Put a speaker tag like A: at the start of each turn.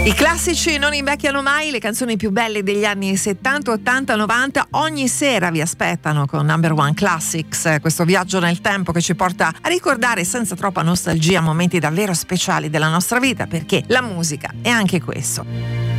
A: I classici non invecchiano mai, le canzoni più belle degli anni 70, 80, 90 ogni sera vi aspettano con Number One Classics, questo viaggio nel tempo che ci porta a ricordare senza troppa nostalgia momenti davvero speciali della nostra vita, perché la musica è anche questo.